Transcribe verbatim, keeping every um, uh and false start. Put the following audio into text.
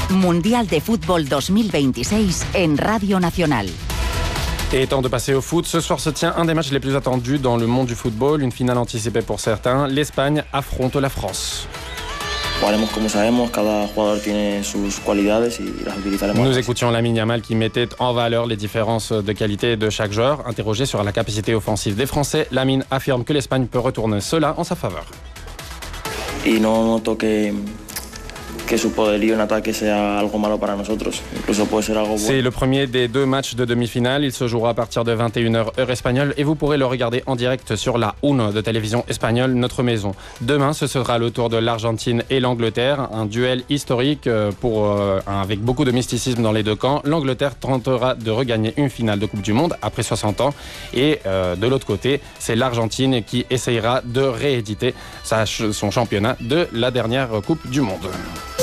Mundial de Fútbol dos mil veintiséis en Radio Nacional. Et temps de passer au foot, ce soir se tient un des matchs les plus attendus dans le monde du football, une finale anticipée pour certains. L'Espagne affronte la France. Nous écoutions Lamine Yamal qui mettait en valeur les différences de qualité de chaque joueur. Interrogé sur la capacité offensive des Français, Lamine affirme que l'Espagne peut retourner cela en sa faveur. Y no noto que, que su poderío en ataque sea algo malo para nosotros. Incluso puede ser algo bueno. C'est le premier des deux matchs de demi-finale. Il se jouera à partir de vingt et une heures heure espagnole et vous pourrez le regarder en direct sur la Uno de télévision espagnole, notre maison. Demain, ce sera le tour de l'Argentine et l'Angleterre, un duel historique pour, euh, avec beaucoup de mysticisme dans les deux camps. L'Angleterre tentera de regagner une finale de Coupe du Monde après soixante ans et euh, de l'autre côté, c'est l'Argentine qui essayera de rééditer sa, son championnat de la dernière Coupe du Monde.